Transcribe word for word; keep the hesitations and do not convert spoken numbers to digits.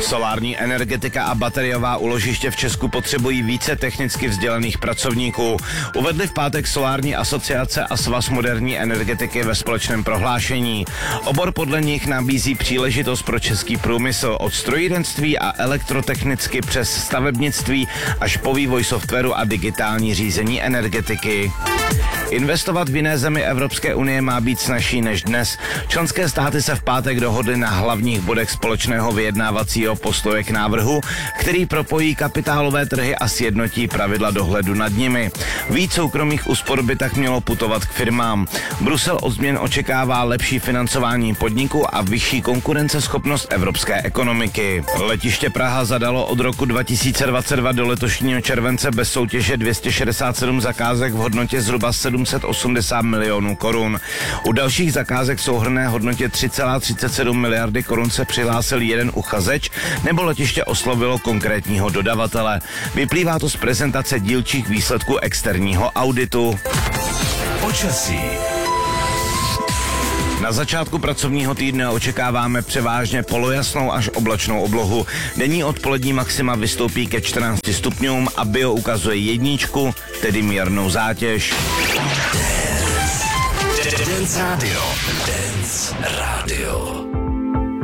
Solární energetika a bateriová úložiště v Česku potřebují více technicky vzdělaných pracovníků. Uvedli v pátek Solární asociace a Svaz moderní energetiky ve společném prohlášení. Obor podle nich nabízí příležitost pro český průmysl od strojírenství a elektrotechnicky přes stavebnictví až po vývoj softwaru a digitální řízení energetiky. Investovat v jiné zemi Evropské unie má být snazší než dnes. Členské státy se v pátek dohodly na hlavních bodech společného vyjednávacího postoje k návrhu, který propojí kapitálové trhy a sjednotí pravidla dohledu nad nimi. Víc soukromých úspor by tak mělo putovat k firmám. Brusel od změn očekává lepší financování podniků a vyšší konkurenceschopnost evropské ekonomiky. Letiště Praha zadalo od roku dva tisíce dvacet dva do letošního července bez soutěže dvě stě šedesát sedm zakázek v hodnotě zhruba sedm set osmdesát milionů korun. U dalších zakázek v souhrnné hodnotě tři celé třicet sedm miliardy korun se přihlásil jeden uchazeč nebo letiště oslovilo konkrétního dodavatele. Vyplývá to z prezentace dílčích výsledků externího auditu. Počasí. Na začátku pracovního týdne očekáváme převážně polojasnou až oblačnou oblohu. Denní odpolední maxima vystoupí ke čtrnácti stupňům a bio ukazuje jedničku, tedy mírnou zátěž. Dance Radio. Dance Radio.